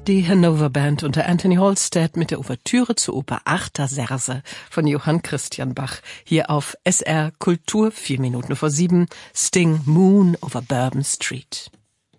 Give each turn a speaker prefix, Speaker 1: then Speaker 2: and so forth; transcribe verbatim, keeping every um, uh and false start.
Speaker 1: Die Hannover Band unter Anthony Halstead mit der Ouvertüre zur Oper Achterserse von Johann Christian Bach. Hier auf S R Kultur, vier Minuten vor sieben, Sting, Moon over Bourbon Street.